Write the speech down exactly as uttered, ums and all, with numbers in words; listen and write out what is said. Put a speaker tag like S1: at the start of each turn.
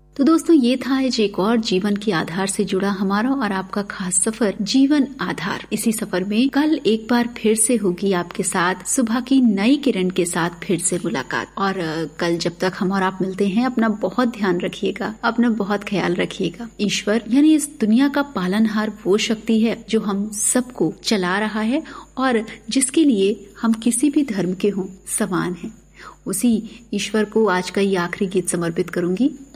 S1: तो दोस्तों ये था आज एक और जीवन के आधार से जुड़ा हमारा और आपका खास सफर जीवन आधार। इसी सफर में कल एक बार फिर से होगी आपके साथ सुबह की नई किरण के साथ फिर से मुलाकात। और कल जब तक हम और आप मिलते हैं अपना बहुत ध्यान रखिएगा, अपना बहुत ख्याल रखिएगा। ईश्वर यानी इस दुनिया का पालनहार वो शक्ति है जो हम सबको चला रहा है और जिसके लिए हम किसी भी धर्म के हों समान हैं। उसी ईश्वर को आज का ये आखिरी गीत समर्पित करूंगी।